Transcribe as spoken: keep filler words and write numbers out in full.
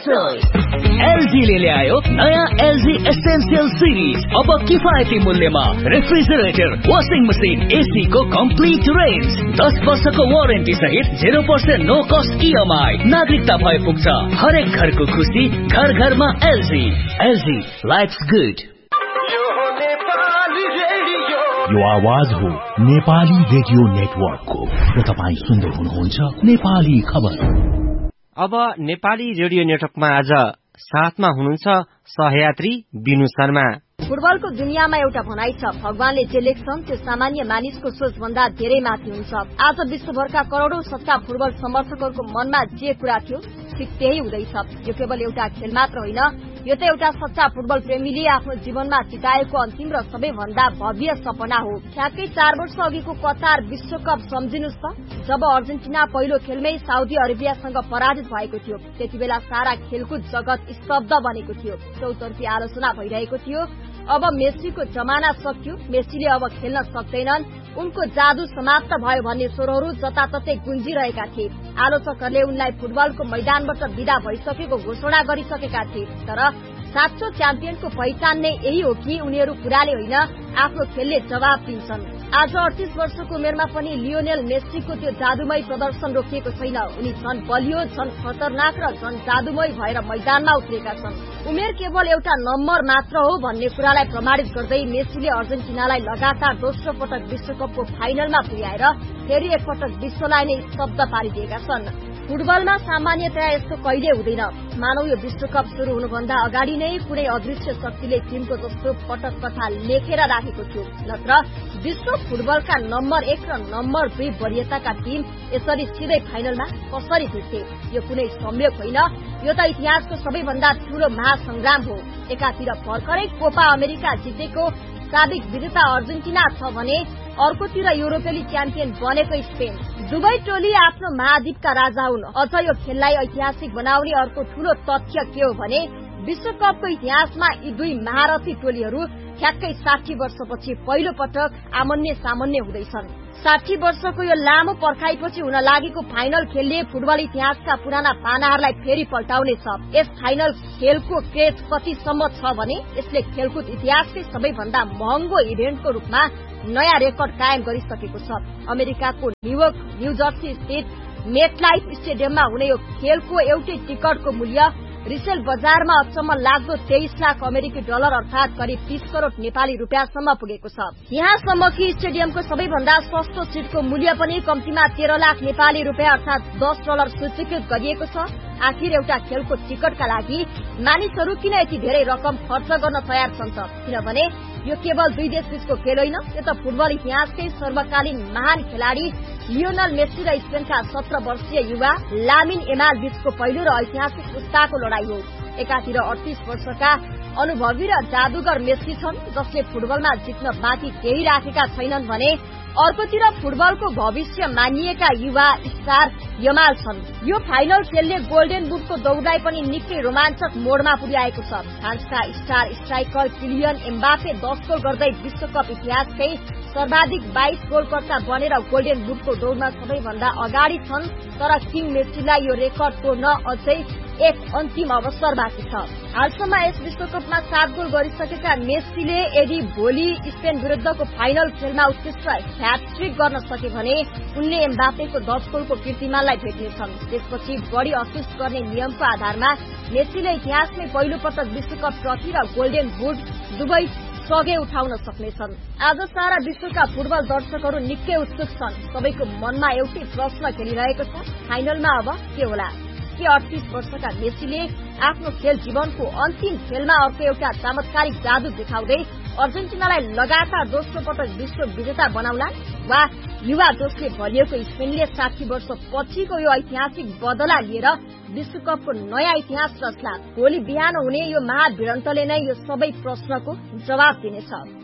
LG ले ल्यायो नयाँ एलजी एसेन्शियल सिरिज। अब किफायती मूल्यमा रेफ्रिजरेटर, वाशिङ मसिन, एसी को कम्प्लिट रेन्ज, दस वर्षको वारेन्टी सहित zero percent no cost EMI. नागरिकता भए पुग्छ हरेक घरको खुसी, घर घरमा एलजी। LG lives good. यो आवाज हो नेपाली रेडियो नेटवर्कको र तपाईँ सुन्दै हुनुहुन्छ नेपाली खबर। अब नेपाली रेडियो नेटवर्कमा आज साथमा हुनुहुन्छ सहयात्री बिनु शर्मा। फुटबलको दुनियाँमा एउटा भनाइ छ, भगवानले जे लेख्छन् त्यो सामान्य मानिसको सोच भन्दा धेरै माथि हुन्छ। आज विश्वभरका करोड़ौं सच्चा फुटबल समर्थकहरूको मनमा जे कुरा थियो ठिक त्यही हुँदैछ। यो केवल एउटा खेल मात्र होइन, यो त एउटा सच्चा फुटबल प्रेमीले आफ्नो जीवनमा चिताएको अन्तिम र सबैभन्दा भव्य सपना हो। ठ्याक्कै चार वर्ष अघिको कतार विश्वकप सम्झिनुस् त, जब अर्जेन्टिना पहिलो खेलमै साउदी अरेबियासँग पराजित भएको थियो। त्यति बेला सारा खेलकुद जगत स्तब्ध बनेको थियो, चौतर्फी आलोचना भइरहेको थियो। अब मेसीको जमाना सकियो, मेसीले अब खेल्न सक्दैनन्, उनको जादु समाप्त भयो भन्ने स्वरहरू जताततै गुन्जिरहेका थिए। आलोचकहरूले उनलाई फुटबलको मैदानबाट विदा भइसकेको घोषणा गरिसकेका थिए। तर साँचो च्याम्पियनको पहिचान नै यही हो कि उनीहरू कुराले होइन, आफ्नो खेलले जवाब दिन्छन्। आज अडतीस वर्षको उमेरमा पनि लियोनेल मेसीको त्यो जादुमय प्रदर्शन रोकिएको छैन। उनी झन बलियो, झन खतरनाक र झन जादुमय भएर मैदानमा उत्रेका छन्। उमेर केवल एउटा नम्बर मात्र हो भन्ने कुरालाई प्रमाणित गर्दै मेसीले अर्जेन्टिनालाई लगातार दोस्रो पटक विश्वकपको फाइनलमा पुर्याएर फेरि एकपटक विश्वलाई नै स्तब्ध पारिदिएका छन्। फुटबलमा सामान्यतया यस्तो कहिले हुँदैन। मानव यो विश्वकप शुरू हुनुभन्दा अगाडि नै कुनै अदृश्य शक्तिले टिमको जस्तो पटक कथा लेखेर राखेको थियो, नत्र विश्व फुटबलका नम्बर एक र नम्बर दुई वरियताका टिम यसरी सिधै फाइनलमा कसरी भिड्थे? यो कुनै संयोग होइन, यो त इतिहासको सबैभन्दा ठूलो महासंग्राम हो। एकातिर भर्खरै कोपा अमेरिका जितेको साबिक विजेता अर्जेन्टिना छ भने अर्कोतिर युरोपेली च्याम्पियन बनेको स्पेन। दुवै टोली आफ्नो महाद्वीपका राजा हुन्। अझ यो खेललाई ऐतिहासिक बनाउने अर्को ठूलो तथ्य के हो भने विश्वकपको इतिहासमा यी दुई महारथी टोलीहरू ठ्याक्कै साठी वर्षपछि पहिलो पटक आमन्ने सामन्ने हुँदैछन्। साठी वर्षको यो लामो पर्खाइपछि हुन लागेको फाइनल खेलले फुटबल इतिहासका पुराना पानाहरूलाई फेरि पल्टाउनेछ। यस फाइनल खेलको क्रेज कतिसम्म छ भने यसले खेलकुद इतिहासकै सबैभन्दा महँगो इभेन्टको रूपमा नयाँ रेकर्ड कायम गरिसकेको छ। अमेरिकाको न्युयोर्क न्यू जर्सी स्थित मेटलाइफ स्टेडियममा हुने यो खेलको एउटै टिकटको मूल्य रिसेल बजारमा अचम्म लाग्दो तेइस लाख अमेरिकी डलर अर्थात करिब तीस करोड़ नेपाली रुपियाँसम्म पुगेको छ। यहाँसम्म कि स्टेडियमको सबैभन्दा सस्तो सिटको मूल्य पनि कम्तीमा तेह्र लाख नेपाली रुपियाँ अर्थात दस डलर सूचीकृत गरिएको छ। आखिर एउटा खेलको टिकटका लागि मानिसहरू किन यति धेरै रकम खर्च गर्न तयार छन् त? किनभने यो केवल दुई देश बीचको खेल होइन, यो त फुटबल इतिहासकै सर्वकालीन महान खेलाड़ी लियोनल मेसी र स्पेनका सत्र वर्षीय युवा लामिन यमाल बीचको पहिलो र ऐतिहासिक पुस्ताको लडाई हो। एकातिर अडतीस वर्षका अनुभवी र जादुगर मेसी छन् जसले फुटबलमा जित्न बाँकी केही राखेका छैनन् भने अर्कोतिर फुटबलको भविष्य मानिएका युवा स्टार यमाल छन्। यो फाइनल खेलले गोल्डेन बुटको दौडलाई पनि निकै रोमाञ्चक मोडमा पुर्याएको छ। फ्रान्सका स्टार स्ट्राइकर किलियन एम्बापे दस गोल गर्दै विश्वकप इतिहासकै सर्वाधिक बाइस गोलकर्ता बनेर गोल्डेन बुटको दौडमा सबैभन्दा अगाडि छन्। तर किङ मेसीलाई यो रेकर्ड तोड्न अझै एक अन्तिम अवसर बाँकी छ। हालसम्म यस विश्वकपमा सात गोल गरिसकेका मेसीले यदि भोलि स्पेन विरुद्धको फाइनल खेलमा उत्कृष्ट ह्याट्रिक गर्न सके भने उनले एम्बापेको दस गोलको कीर्तिमानलाई भेट्नेछन्। त्यसपछि बढ़ी असिस्ट गर्ने नियमको आधारमा मेसीले इतिहासमै पहिलो पटक विश्वकप ट्रफी र गोल्डेन बुट दुवै सँगै उठाउन सक्नेछन्। आज सारा विश्वका फुटबल दर्शकहरू निकै उत्सुक छन्। सबैको मनमा एउटै प्रश्न खेलिरहेको छ, फाइनलमा अब के होला? के अडतीस वर्षका मेसीले आफ्नो खेल जीवनको अन्तिम खेलमा अर्को एउटा चमत्कारिक जादु देखाउँदै अर्जेन्टिनालाई लगातार दोस्रो पटक विश्व विजेता बनाउला? वा युवा जोशले भरिएको स्पेनले साठी वर्ष पछिको यो ऐतिहासिक बदला लिएर विश्वकपको नयाँ इतिहास रच्ला? भोलि बिहान हुने यो महाभिडन्तले नै यो सबै प्रश्नको जवाब दिनेछ।